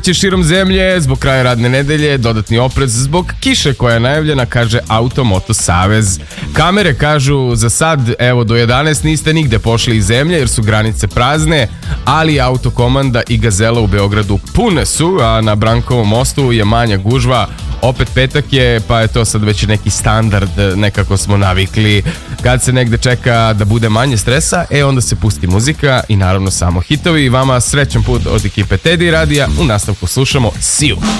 proleće širom zemlje, zbog kraja radne nedelje, dodatni oprez zbog kiše koja je najavljena, kaže Automoto Savez. Kamere kažu za sad, evo do 11 niste nigde pošli iz zemlje jer su granice prazne, ali Autokomanda i Gazela u Beogradu pune su, a na Brankovom mostu je manja gužva. Opet petak je, pa je to sad već neki standard, nekako smo navikli. Kad se negde čeka da bude manje stresa, onda se pusti muzika i naravno samo hitovi. Vama srećan put od ekipe Teddy Radija, u nastavku slušamo Siju.